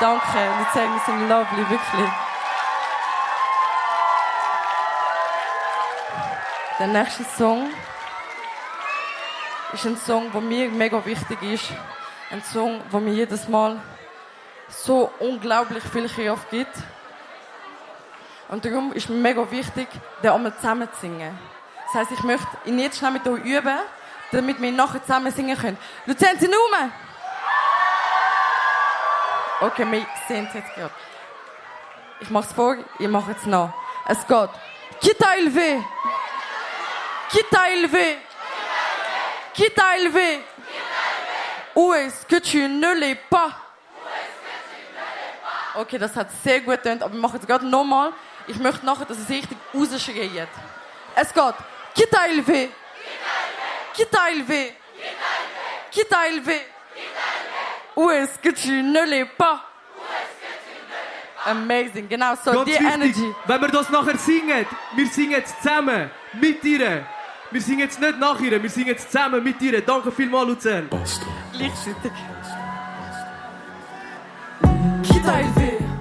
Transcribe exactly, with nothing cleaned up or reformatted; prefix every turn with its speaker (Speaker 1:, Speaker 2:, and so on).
Speaker 1: Danke, Luzern, wir sind lovely, wirklich. Der nächste Song ist ein Song, der mir mega wichtig ist. Ein Song, der mir jedes Mal so unglaublich viel Kraft gibt. Und darum ist mir mega wichtig, den einmal zusammen zu singen. Das heisst, ich möchte ihn jetzt schnell mit euch üben, damit wir ihn nachher zusammen singen können. Luzern, sind rum? Okay, wir sehen es jetzt gerade. Ich mache es vor, ihr macht es nach. Es geht. Qui t'a élevé? Qui t'a élevé? Qui t'a élevé? Où est-ce que tu ne l'es pas? Okay, das hat sehr gut getönt, aber wir machen es gerade nochmal. Ich möchte nachher, dass es richtig rausschreit. Es geht. Qui t'a élevé? Qui t'a élevé? Qui t'a élevé? Où est-ce que tu ne l'es pas? Amazing, genau so,
Speaker 2: Ganz
Speaker 1: die
Speaker 2: wichtig,
Speaker 1: Energy.
Speaker 2: wenn wir das nachher singen, wir singen es zusammen, mit ihr. Wir singen es nicht nach ihr, wir singen es zusammen mit ihr. Danke vielmals, Luzern.
Speaker 1: Gleichzeitig. Qui t'a élevé?